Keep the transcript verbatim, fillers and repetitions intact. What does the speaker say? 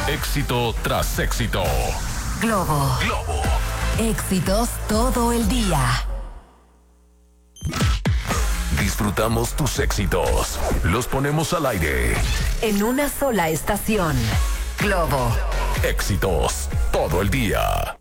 Éxito tras éxito. Globo. Globo. Éxitos todo el día. Disfrutamos tus éxitos. Los ponemos al aire. En una sola estación. Globo. Éxitos todo el día.